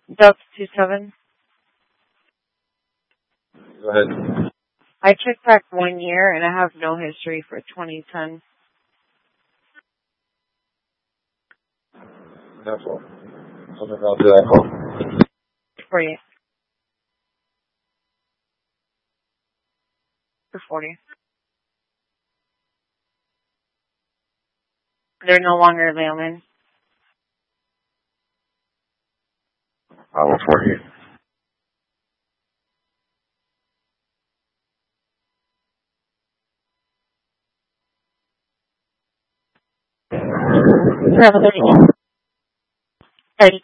Duck 27. Go ahead. I checked back 1 year and I have no history for 2010. That's all. I'll do that call. For you. For 40. They're no longer available. I will 40. Travel 32. 32.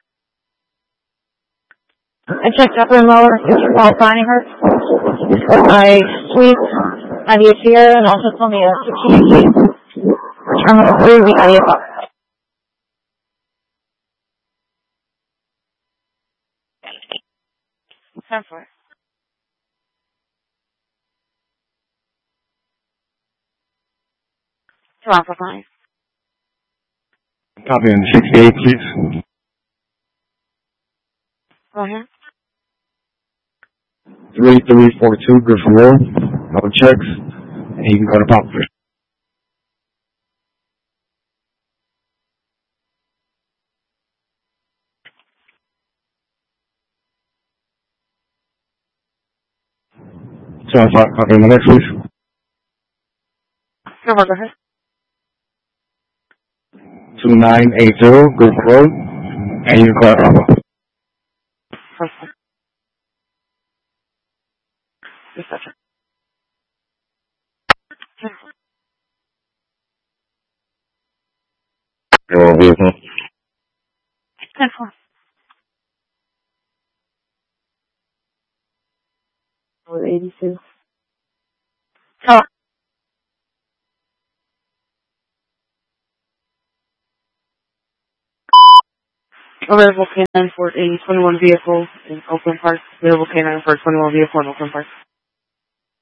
I checked upper and lower. It's all finding her. I sweep IVA Sierra and also told me a terminal 3 with IVA Fox. Time for it. To Alpha 5. Copy on 68, please. Go ahead. 3342 Griffin Road. No checks. And you can go to Pop. So I thought, copy on the next, please. Go ahead. 2980 Griffin Road. And you can go to Pop. Perfect. Reception. Your vehicle. 10-4. With 82. Hello. Available K9 for a 21 vehicle in Oakland Park. Available K9 for a 21 vehicle in Oakland Park.